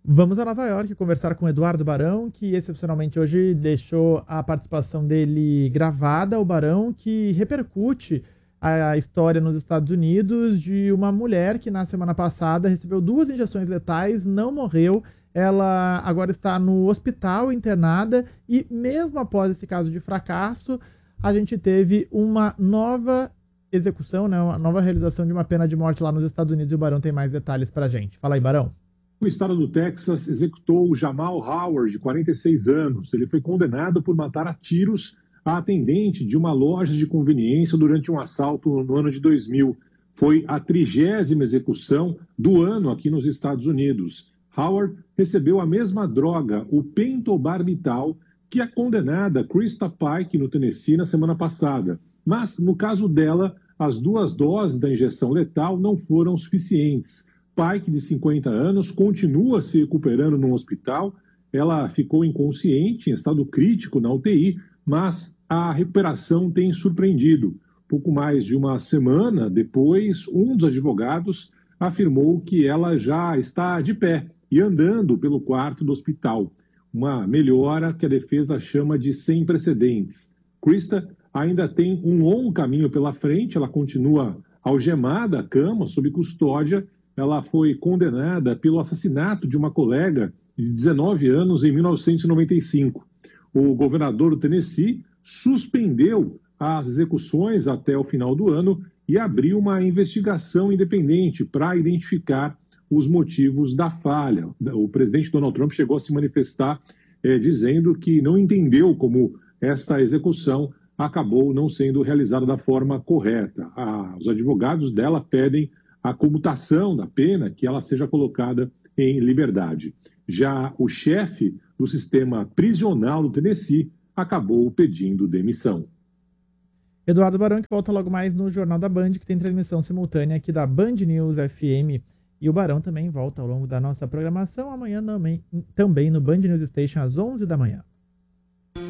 Vamos a Nova York conversar com Eduardo Barão, que excepcionalmente hoje deixou a participação dele gravada. O Barão que repercute a história nos Estados Unidos de uma mulher que na semana passada recebeu 2 injeções letais, não morreu. Ela agora está no hospital internada e mesmo após esse caso de fracasso, a gente teve uma nova execução, né, uma nova realização de uma pena de morte lá nos Estados Unidos, e o Barão tem mais detalhes pra gente. Fala aí, Barão. O estado do Texas executou o Jamal Howard, de 46 anos. Ele foi condenado por matar a tiros a atendente de uma loja de conveniência durante um assalto no ano de 2000. Foi a 30ª execução do ano aqui nos Estados Unidos. Howard recebeu a mesma droga, o pentobarbital, que a condenada Krista Pike, no Tennessee, na semana passada. Mas, no caso dela, as 2 doses da injeção letal não foram suficientes. Pike, de 50 anos, continua se recuperando no hospital. Ela ficou inconsciente, em estado crítico na UTI, mas a recuperação tem surpreendido. Pouco mais de uma semana depois, um dos advogados afirmou que ela já está de pé e andando pelo quarto do hospital. Uma melhora que a defesa chama de sem precedentes. Krista ainda tem um longo caminho pela frente, ela continua algemada à cama, sob custódia. Ela foi condenada pelo assassinato de uma colega de 19 anos em 1995. O governador do Tennessee suspendeu as execuções até o final do ano e abriu uma investigação independente para identificar os motivos da falha. O presidente Donald Trump chegou a se manifestar dizendo que não entendeu como esta execução acabou não sendo realizada da forma correta. Os advogados dela pedem a comutação da pena, que ela seja colocada em liberdade. Já o chefe do sistema prisional do Tennessee acabou pedindo demissão. Eduardo Barão, que volta logo mais no Jornal da Band, que tem transmissão simultânea aqui da Band News FM. E o Barão também volta ao longo da nossa programação amanhã também no Band News Station às 11 da manhã.